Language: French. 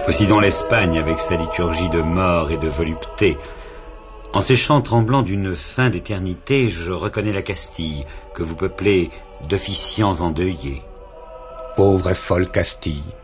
Aussi dans l'Espagne, avec sa liturgie de mort et de volupté. En ces chants tremblants d'une fin d'éternité, je reconnais la Castille, que vous peuplez d'officiants endeuillés. Pauvre et folle Castille,